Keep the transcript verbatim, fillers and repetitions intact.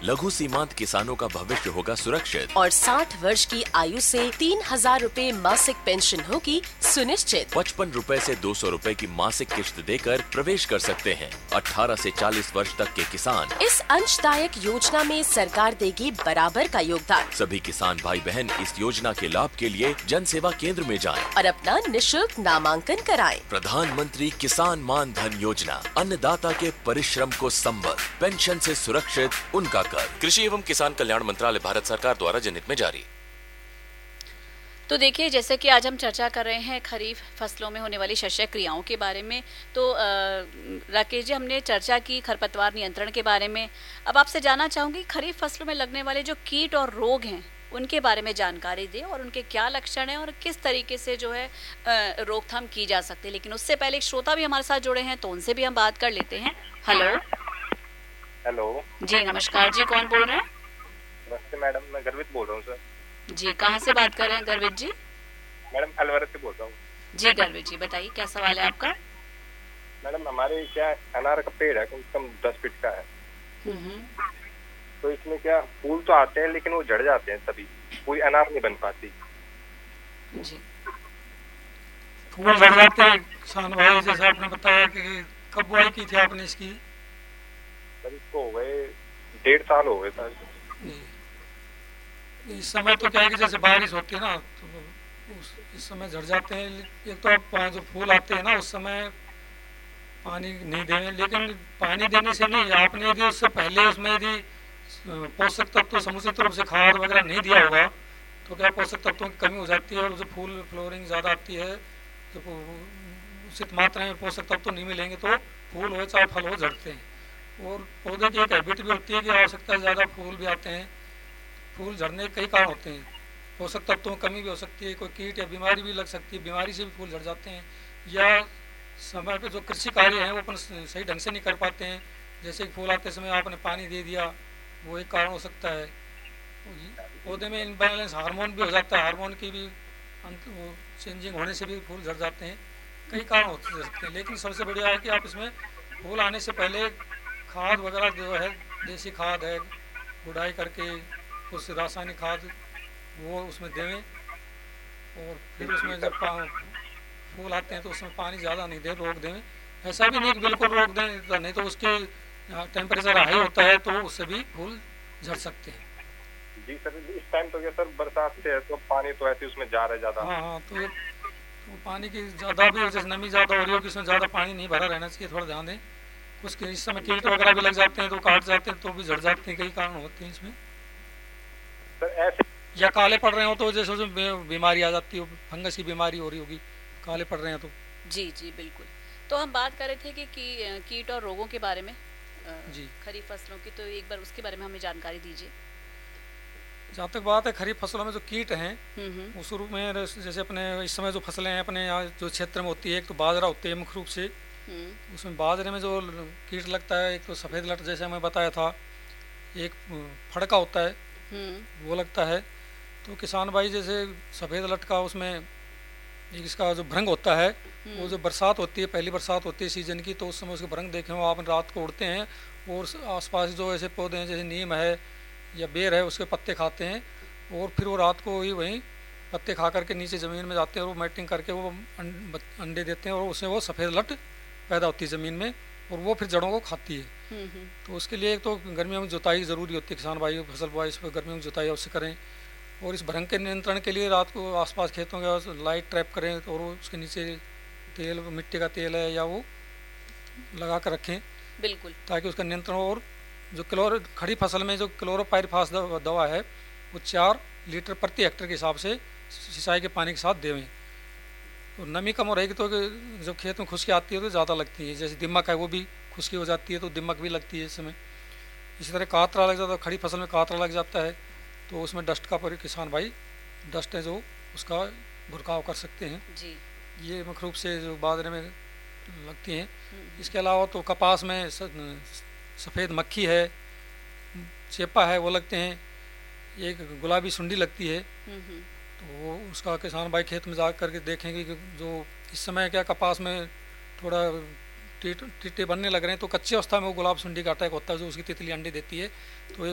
लघु सीमांत किसानों का भविष्य होगा सुरक्षित और साठ वर्ष की आयु से तीन हजार रूपए मासिक पेंशन होगी सुनिश्चित। पचपन रूपए से दो सौ रूपए की मासिक किश्त देकर प्रवेश कर सकते हैं। अठारह से चालीस वर्ष तक के किसान इस अंशदायक योजना में सरकार देगी बराबर का योगदान। सभी किसान भाई बहन इस योजना के लाभ के लिए जन सेवा केंद्र में जाएं और अपना निशुल्क नामांकन कराएं। प्रधानमंत्री किसान मान धन योजना, अन्नदाता के परिश्रम को संबल, पेंशन से सुरक्षित उनका कर। कृषि एवं किसान कल्याण मंत्रालय, भारत सरकार द्वारा जनहित में जारी। तो देखिए, जैसे कि आज हम चर्चा कर रहे हैं खरीफ फसलों में होने वाली शस्य क्रियाओं के बारे में, तो राकेश जी हमने चर्चा की खरपतवार नियंत्रण के बारे में। अब आपसे जानना चाहूँगी खरीफ फसलों में लगने वाले जो कीट और रोग हैं उनके बारे में जानकारी दें और उनके क्या लक्षण हैं और किस तरीके से जो है रोकथाम की जा सकती है। लेकिन उससे पहले एक श्रोता भी हमारे साथ जुड़े हैं, तो उनसे भी हम बात कर लेते हैं। हेलो हेलो जी, नमस्कार जी, कौन बोल रहे हैं? नमस्ते मैडम, मैं गर्वित बोल रहा हूँ सर। जी, कहाँ से बात कर रहे हैं गर्वित जी? मैडम अलवर से बोल रहा हूँ। जी गर्वित जी, बताइए क्या सवाल है आपका? मैडम हमारे क्या अनार का पेड़ है, कम से कम दस फीट का है। तो इसमें क्या फूल तो आते हैं लेकिन वो झड़ जाते हैं, सभी कोई अनार नहीं बन पाती। जी, फूल झड़ जाते हैं किसान भाई, जैसे आपने बताया कि कब बुआई की थी आपने इसकी? सर इसको हो गए डेढ़ साल हो गए सर। इस समय तो क्या है कि जैसे बारिश होती है ना, तो उस इस समय झड़ जाते हैं। एक तो आप जो फूल आते हैं ना उस समय पानी नहीं दें, लेकिन पानी देने से नहीं, आपने यदि उससे पहले उसमें यदि पोषक तत्व समुचित रूप से खाद वगैरह नहीं दिया होगा तो क्या पोषक तत्वों की कमी हो जाती है और जो फूल फ्लोरिंग ज़्यादा आती है, तो उचित मात्रा में पोषक तत्व नहीं मिलेंगे तो फूल हो चाहे फल हो झड़ते हैं। और पौधे की एक हैबिट भी होती है कि आवश्यकता से ज़्यादा फूल भी आते हैं। फूल झड़ने के कई कारण होते हैं, पोषक तत्वों की कमी भी हो सकती है, कोई कीट या बीमारी भी लग सकती है, बीमारी से भी फूल झड़ जाते हैं, या समय पे जो कृषि कार्य हैं वो अपन सही ढंग से नहीं कर पाते हैं। जैसे कि फूल आते समय आपने पानी दे दिया, वो एक कारण हो सकता है। पौधे में इनबैलेंस हार्मोन भी हो जाता है, हार्मोन की भी वो चेंजिंग होने से भी फूल झड़ जाते हैं, कई कारण हो सकते हैं। लेकिन सबसे बढ़िया है कि आप इसमें फूल आने से पहले खाद वगैरह जो है, देसी खाद है, गुड़ाई करके कुछ रासायनिक खाद वो उसमें देवें, और फिर उसमें जब फूल आते हैं तो उसमें पानी ज़्यादा नहीं दें, रोक दें। ऐसा भी नहीं कि बिल्कुल रोक दें, नहीं तो उसके टेम्परेचर हाई होता है तो उससे भी फूल झड़ सकते हैं। जी सर, इस टाइम तो क्या सर बरसात से है तो पानी तो ऐसे उसमें जा रहा है ज़्यादा। हाँ हाँ, तो, तो पानी की ज़्यादा भी, जैसे नमी ज़्यादा हो रही हो कि इसमें ज़्यादा पानी नहीं भरा रहना चाहिए, थोड़ा ध्यान दें। कुछ इस समय कीट वगैरह भी लग जाते हैं तो काट जाते हैं तो भी झड़ जाते हैं, कई कारण होते हैं इसमें। सर ऐसे या काले पड़ रहे हो तो जैसे उसमें बीमारी आ जाती हो, फंगस की बीमारी हो रही होगी काले पड़ रहे हैं तो। जी जी बिल्कुल। तो हम बात कर रहे थे कि, कि कीट और रोगों के बारे में जी खरीफ फसलों की, तो एक बार उसके बारे में हमें जानकारी दीजिए। जहाँ तक बात है खरीफ फसलों में जो कीट हैं वो शुरू में जैसे अपने इस समय जो फसलें हैं अपने यहाँ जो क्षेत्र में होती है, एक तो बाजरा होती है मुख्य रूप से। उसमें बाजरे में जो कीट लगता है, एक तो सफ़ेद लट जैसे हमें बताया था, एक फड़का होता है वो लगता है। तो किसान भाई जैसे सफ़ेद लट का उसमें एक इसका जो भ्रंग होता है, वो जो बरसात होती है, पहली बरसात होती है सीजन की, तो उस समय उसके भ्रंग देखे हो आप, रात को उड़ते हैं और आसपास जो ऐसे पौधे हैं जैसे नीम है या बेर है उसके पत्ते खाते हैं, और फिर वो रात को ही वहीं पत्ते खा करके नीचे ज़मीन में जाते हैं और वो मैटिंग करके वो अंडे देते हैं और उससे वो सफ़ेद लट पैदा होती है ज़मीन में और वो फिर जड़ों को खाती है। तो उसके लिए एक तो गर्मियों में जुताई ज़रूरी होती है, किसान भाई फसल बुआई इस पर गर्मियों में जुताई अवश्य करें। और इस भ्रंग के नियंत्रण के लिए रात को आसपास खेतों के लाइट ट्रैप करें और उसके नीचे तेल, मिट्टी का तेल है या वो लगा कर रखें बिल्कुल, ताकि उसका नियंत्रण हो। और जो क्लोरो खड़ी फसल में जो क्लोरोपाइरिफास दवा है वो चार लीटर प्रति हेक्टेयर के हिसाब से सिंचाई के पानी के साथ देवें। तो नमी कम हो रहेगी तो जब खेत में खुश्की आती है तो ज़्यादा लगती है, जैसे दिमक है वो भी खुश्की हो जाती है तो दिमक भी लगती है इस समय। इसी तरह कातरा लग जाता है, खड़ी फसल में कातरा लग जाता है तो उसमें डस्ट का पर किसान भाई डस्ट है जो उसका भुरकाव कर सकते हैं जी। ये मुख्य रूप से जो बाजरे में लगती हैं। इसके अलावा तो कपास में सफ़ेद मक्खी है, चेपा है वो लगते हैं, एक गुलाबी सुंडी लगती है। तो वो उसका किसान भाई खेत में जा करके देखेंगे कि जो इस समय क्या कपास में थोड़ा टीटे बनने लग रहे हैं तो कच्ची अवस्था में वो गुलाब सुंडी का अटैक होता है जो उसकी तितली अंडे देती है। तो